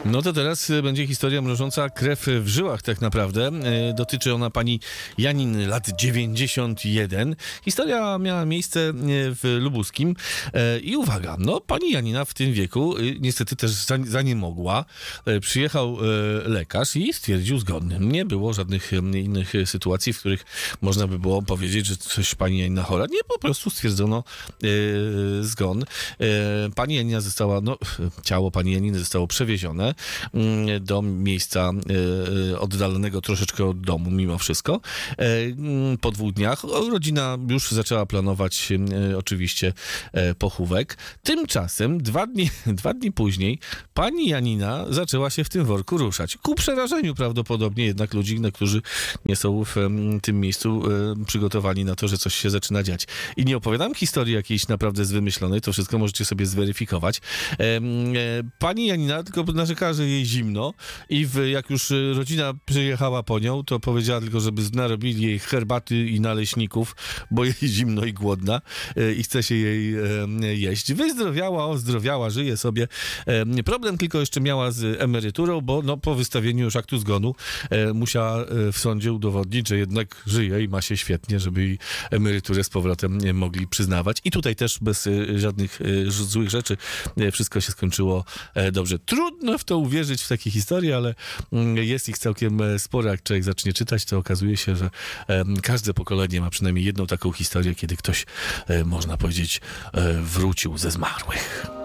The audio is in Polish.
No to teraz będzie historia mrożąca krew w żyłach tak naprawdę. Dotyczy ona pani Janiny, lat 91. Historia miała miejsce w Lubuskim. I uwaga, no pani Janina w tym wieku niestety też zaniemogła. Przyjechał lekarz i stwierdził zgodny. Nie było żadnych innych sytuacji, w których można by było powiedzieć, że coś pani Janina chora. Nie, po prostu stwierdzono zgon. Pani Janina została, ciało pani Janiny zostało przewiezione do miejsca oddalonego troszeczkę od domu mimo wszystko. Po 2 dniach rodzina już zaczęła planować oczywiście pochówek. Tymczasem 2 dni później pani Janina zaczęła się w tym worku ruszać. Ku przerażeniu prawdopodobnie jednak ludzi, którzy nie są w tym miejscu przygotowani na to, że coś się zaczyna dziać. I nie opowiadam historii jakiejś naprawdę wymyślonej, to wszystko możecie sobie zweryfikować. Pani Janina tylko narzekała, że jej zimno i jak już rodzina przyjechała po nią, to powiedziała tylko, żeby narobili jej herbaty i naleśników, bo jej zimno i głodna i chce się jej jeść. Wyzdrowiała, ozdrowiała, żyje sobie. Problem tylko jeszcze miała z emeryturą, bo po wystawieniu już aktu zgonu musiała w sądzie udowodnić, że jednak żyje i ma się świetnie, żeby jej emeryturę z powrotem mogli przyznawać. I tutaj też bez żadnych złych rzeczy wszystko się skończyło dobrze. Trudno w to uwierzyć w takie historie, ale jest ich całkiem sporo. Jak człowiek zacznie czytać, to okazuje się, że każde pokolenie ma przynajmniej jedną taką historię, kiedy ktoś, można powiedzieć, wrócił ze zmarłych.